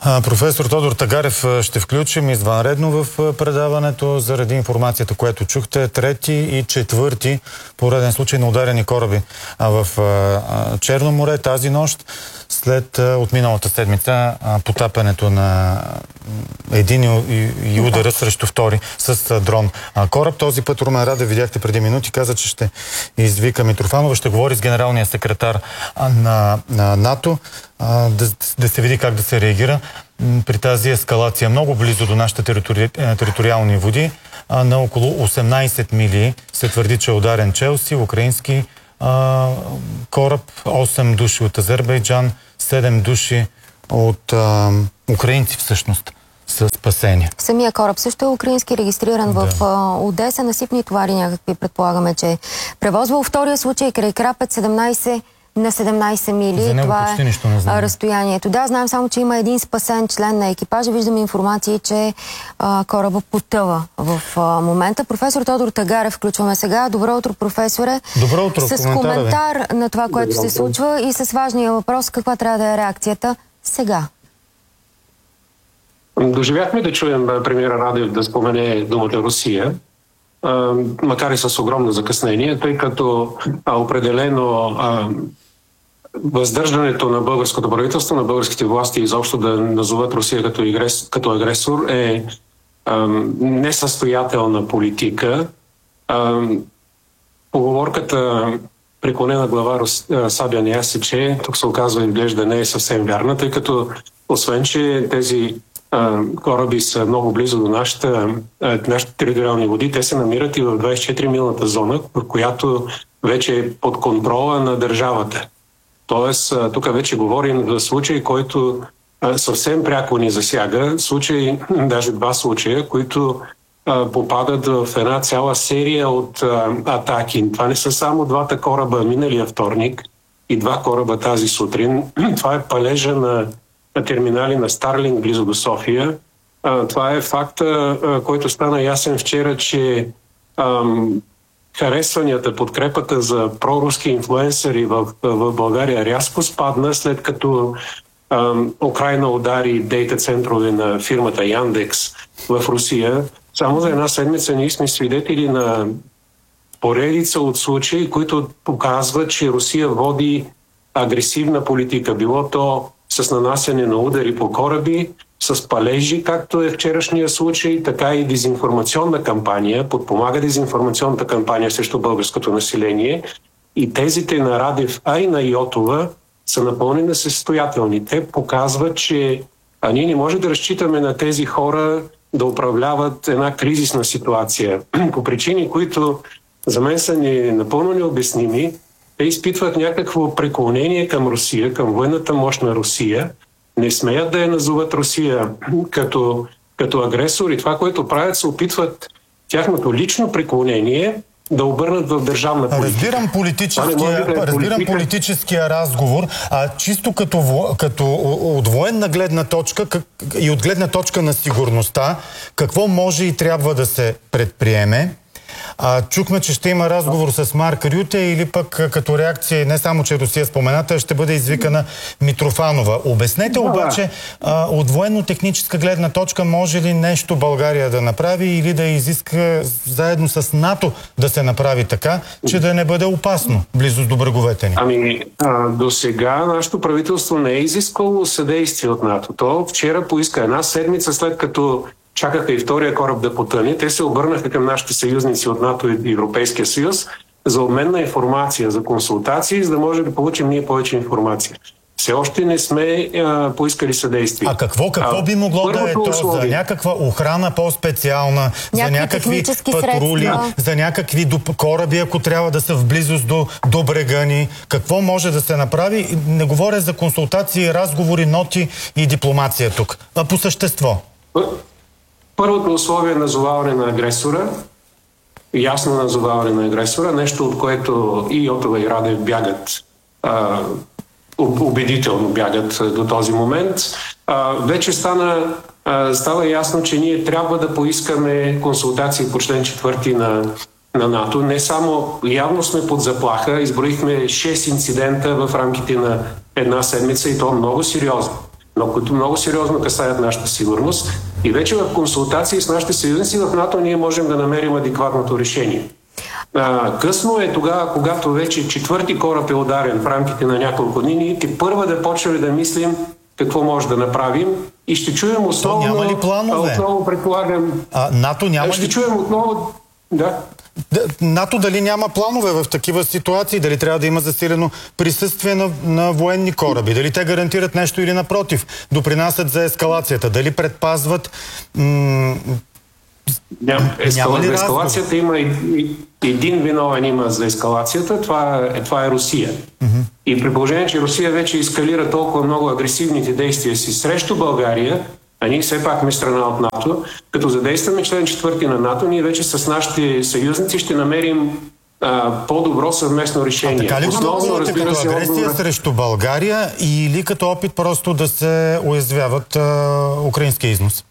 Професор Тодор Тагарев ще включим извънредно в предаването заради информацията, която чухте. Трети и четвърти пореден случай на ударени кораби в Черно море тази нощ, след от миналата седмица потапянето на един и удара срещу втори с дрон кораб. Този път Румен Радев, видяхте преди минути, каза, че ще извика Митрофанова, ще говори с генералния секретар на НАТО, да се види как да се реагира при тази ескалация. Много близо до нашите териториални води, на около 18 мили се твърди, че е ударен Челси, украински кораб, 8 души от Азербайджан, 7 души от украинци всъщност са спасени. Самия кораб също е украински, регистриран в Одеса. Насипни товари някакви, предполагаме, че превозвал. Втория случай край Крапец, 17 на 17 мили. За него това почти нищо не знам. Разстоянието. Да, знам само, че има един спасен член на екипажа. Виждаме информации, че кораба потъва в момента. Професор Тодор Тагарев включваме сега. Добро утро, професоре. Добро утро. С коментар на това, което се случва и с важния въпрос, каква трябва да е реакцията сега. Доживяхме да чуем премиера Радев да спомене думата Русия, макар и с огромно закъснение, тъй като определено въздържането на българското правителство, на българските власти изобщо да назоват Русия като агресор е несъстоятелна политика. Поговорката преклонена глава сабя не я сече, тук се оказва и изглежда не е съвсем вярна, тъй като освен, че тези кораби са много близо до нашите териториални води, те се намират и в 24-милната зона, в която вече е под контрола на държавата. Тоест, тук вече говорим за случай, който съвсем пряко ни засяга. Даже два случая, които попадат в една цяла серия от атаки. Това не са само двата кораба миналия вторник и два кораба тази сутрин. Това е палежа на терминали на Старлинг близо до София. Това е факта, който стана ясен вчера, че харесванията, подкрепата за проруски инфлуенсъри в България рязко спадна, след като Украйна удари дейта центрове на фирмата Яндекс в Русия. Само за една седмица ние сме свидетели на поредица от случаи, които показват, че Русия води агресивна политика. Било то с нанасяне на удари по кораби, с палежи, както е вчерашния случай, така и дезинформационна кампания, подпомага дезинформационната кампания срещу българското население. И тезите на Радев, а и на Йотова са напълно несъстоятелни. Те показват, че ние не можем да разчитаме на тези хора да управляват една кризисна ситуация. По причини, които за мен са напълно необясними, те изпитват някакво преклонение към Русия, към военната мощ на Русия. Не смеят да я назоват Русия като агресор и това, което правят, се опитват тяхното лично преклонение да обърнат в държавна политика. Разбирам политическия разговор, а чисто като от военна гледна точка и от гледна точка на сигурността, какво може и трябва да се предприеме? Чухме, че ще има разговор с Марк Рюте или пък като реакция, не само, че Русия спомената, ще бъде извикана Митрофанова. Обяснете обаче, от военно-техническа гледна точка, може ли нещо България да направи или да изиска заедно с НАТО да се направи така, че да не бъде опасно близо до бреговете ни? До сега нашето правителство не е изисквало съдействие от НАТО. То вчера поиска една седмица, след като чакаха и втория кораб да потъне. Те се обърнаха към нашите съюзници от НАТО и Европейския съюз за обмен на информация, за консултации, за да може да получим ние повече информация. Все още не сме поискали съдействие. А какво би могло да е то? За някаква охрана по-специална, за някакви патрули, средства, за някакви кораби, ако трябва да са в близост до брега ни? Какво може да се направи? Не говоря за консултации, разговори, ноти и дипломация тук, а по същество. Първото условие е назоваване на агресора, ясно назоваване на агресора, нещо от което и Йотова и Радев бягат, убедително бягат до този момент. Вече става ясно, че ние трябва да поискаме консултации по член 4 на НАТО. Не само явно сме под заплаха, изброихме 6 инцидента в рамките на една седмица и то много сериозно. но които много сериозно касаят нашата сигурност. И вече в консултации с нашите съюзници в НАТО ние можем да намерим адекватното решение. Късно е тогава, когато вече четвърти кораб е ударен в рамките на няколко дни, ние първа да почнем да мислим какво може да направим и ще чуем основно... То няма ли планове? Отново предполагам... НАТО няма ще ли... чуем отново... Да. НАТО дали няма планове в такива ситуации? Дали трябва да има засилено присъствие на военни кораби? Дали те гарантират нещо или напротив? Допринасят за ескалацията? Дали предпазват... За ескалацията има един виновен има за ескалацията, това е Русия. И при положение, че Русия вече ескалира толкова много агресивните действия си срещу България, а ние все пак сме страна от НАТО, като задействаме член 4 на НАТО, ние вече с нашите съюзници ще намерим по-добро съвместно решение. Така ли го наблюдавате като агресия срещу България или като опит просто да се уязвяват украинския износ?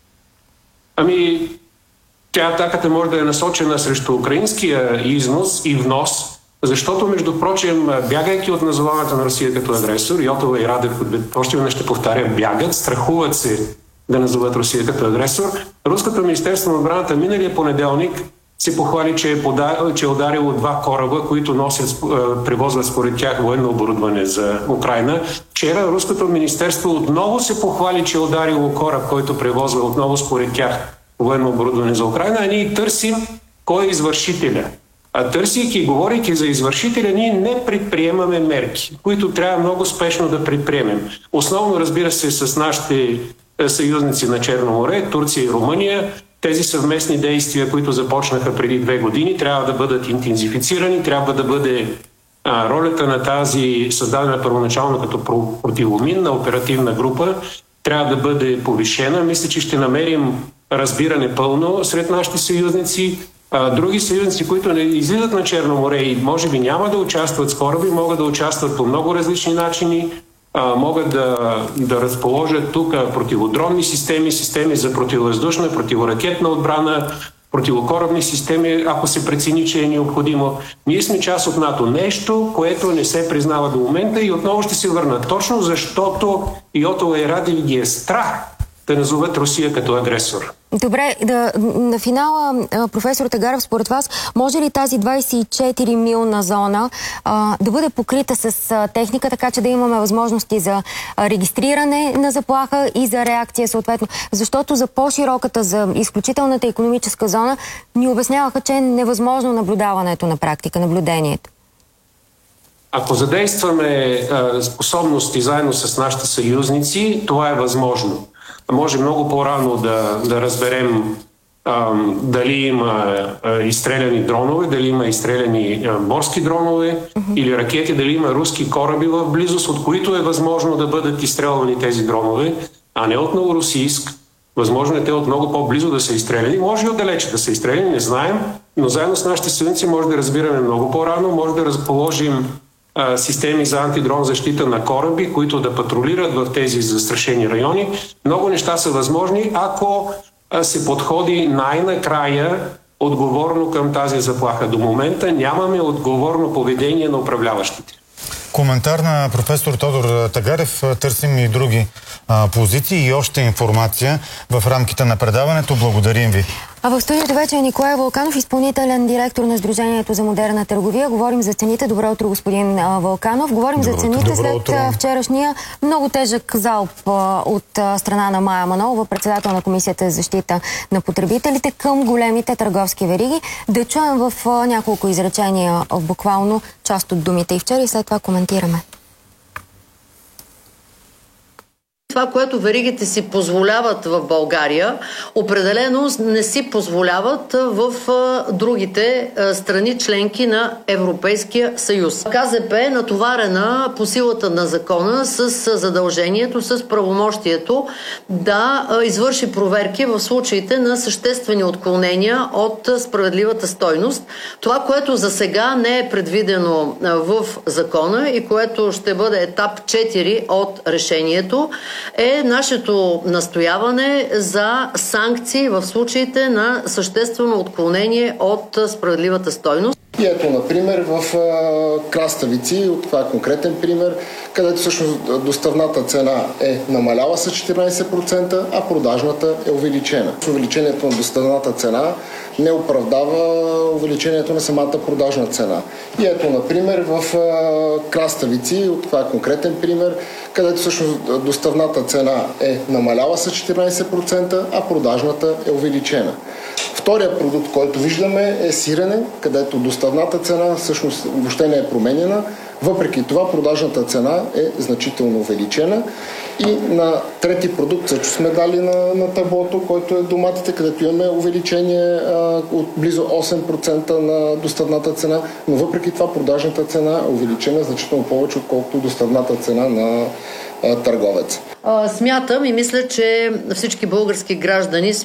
Атаката може да е насочена срещу украинския износ и внос, защото, между прочим, бягайки от назоваването на Русия като агресор, Йотова и Радев, още веднъж ще повтаря, бягат, страхуват се да назоват Русия като агресор. Руското министерство на отбраната миналия понеделник се похвали, че е ударило 2 кораба, които превозват според тях военно оборудване за Украйна. Вчера Руското министерство отново се похвали, че е ударило кораб, който превозва отново според тях военно оборудване за Украйна, а ние търсим кой е извършителя. Търсейки и говорейки за извършителя, ние не предприемаме мерки, които трябва много спешно да предприемем. Основно, разбира се, с нашите съюзници на Черно море, Турция и Румъния, тези съвместни действия, които започнаха преди 2 години, трябва да бъдат интензифицирани, трябва да бъде ролята на тази създадена първоначално като противоминна оперативна група, трябва да бъде повишена. Мисля, че ще намерим разбиране пълно сред нашите съюзници. Други съюзници, които не излизат на Черно море и може би няма да участват с кораби, могат да участват по много различни начини, могат да разположат тук противодронни системи, системи за противовъздушна, противоракетна отбрана, противокорабни системи, ако се прецени, че е необходимо. Ние сме част от НАТО. Нещо, което не се признава до момента и отново ще се върна. Точно защото Йотова и Радев ги е страх да назоват Русия като агресор. Добре, на финала, професор Тагарев, според вас, може ли тази 24-милна зона да бъде покрита с техника, така че да имаме възможности за регистриране на заплаха и за реакция съответно? Защото за по-широката, за изключителната икономическа зона ни обясняваха, че е невъзможно наблюдаването на практика, наблюдението. Ако задействаме способности заедно с нашите съюзници, това е възможно. Може много по-рано да разберем дали има изстреляни дронове, дали има изстреляни морски дронове или ракети, дали има руски кораби в близост, от които е възможно да бъдат изстрелвани тези дронове, а не от Новорусийск. Възможно е те от много по-близо да са изстреляни. Може и отдалече да са изстреляни, не знаем, но заедно с нашите съюзници може да разбираме много по-рано, може да разположим системи за антидрон защита на кораби, които да патрулират в тези застрашени райони. Много неща са възможни, ако се подходи най-накрая отговорно към тази заплаха. До момента нямаме отговорно поведение на управляващите. Коментар на професор Тодор Тагарев. Търсим и други позиции и още информация в рамките на предаването. Благодарим ви. А в студиото вече е Николай Вълканов, изпълнителен директор на Сдружението за модерна търговия. Говорим за цените. Добро утро, господин Вълканов. Говорим за цените след вчерашния много тежък залп от страна на Мая Манолова, председател на Комисията за защита на потребителите, към големите търговски вериги. Да чуем в няколко изречения буквално част от думите и вчера и след това коментираме. Това, което веригите си позволяват в България, определено не си позволяват в другите страни членки на Европейския съюз. КЗП е натоварена по силата на закона с задължението, с правомощието да извърши проверки в случаите на съществени отклонения от справедливата стойност. Това, което за сега не е предвидено в закона и което ще бъде етап 4 от решението, е нашето настояване за санкции в случаите на съществено отклонение от справедливата стойност. И ето, например, в краставици, от това е конкретен пример, където всъщност доставната цена е намаляла с 14%, а продажната е увеличена. Увеличението на доставната цена не оправдава увеличението на самата продажна цена. И ето, например, в краставици, това е конкретен пример, където всъщност доставната цена е намаляла с 14%, а продажната е увеличена. Втория продукт, който виждаме, е сирене, където доставната цена всъщност въобще не е променена. Въпреки това продажната цена е значително увеличена. И на трети продукт също сме дали на таблото, който е доматите, където имаме увеличение от близо 8% на доставната цена, но въпреки това продажната цена е увеличена значително повече, отколкото доставната цена на търговец. Смятам и мисля, че всички български граждани